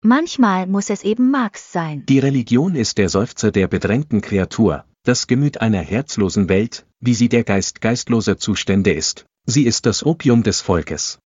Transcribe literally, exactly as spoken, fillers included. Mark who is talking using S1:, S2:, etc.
S1: Manchmal muss es eben Marx sein.
S2: Die Religion ist der Seufzer der bedrängten Kreatur, das Gemüt einer herzlosen Welt, wie sie der Geist geistloser Zustände ist. Sie ist das Opium des Volkes.